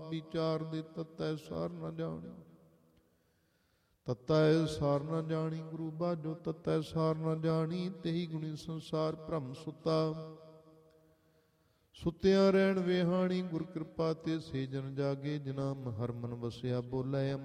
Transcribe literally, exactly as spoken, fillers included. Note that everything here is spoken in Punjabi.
ਵਿਚਾਰ ਦੇ ਤਤੈ ਸਾਰ ਨ ਜਾਣੀ। ਤਤੈ ਸਾਰ ਨ ਜਾਣੀ ਗੁਰੂ ਬਾਝੋ, ਤਤੈ ਸਾਰ ਨ ਜਾਣੀ ਤੇਹੀ ਗੁਣੀ ਸੰਸਾਰ ਭ੍ਰਮ ਸੁਤਾ। ਸੁਤਿਆਂ ਰਹਿਣ ਵਿਹਾਣੀ ਗੁਰ ਕਿਰਪਾ ਤੇ ਸੇ ਜਨ ਜਾਗੇ, ਜਿਨਾ ਹਰ ਮਨ ਵਸਿਆ ਬੋਲੇ